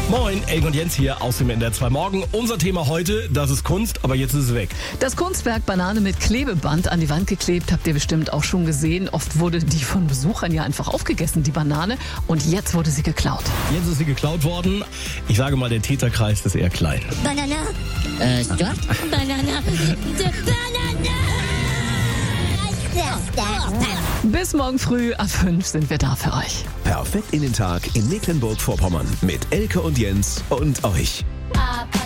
Moin, Elke und Jens hier aus dem NDR 2 Morgen. Unser Thema heute, das ist Kunst, aber jetzt ist es weg. Das Kunstwerk Banane mit Klebeband an die Wand geklebt, habt ihr bestimmt auch schon gesehen. Oft wurde die von Besuchern ja einfach aufgegessen, die Banane. Und jetzt wurde sie geklaut. Jetzt ist sie geklaut worden. Ich sage mal, der Täterkreis ist eher klein. Banana. Stop. Banana. Bis morgen früh ab 5 sind wir da für euch. Perfekt in den Tag in Mecklenburg-Vorpommern mit Elke und Jens und euch.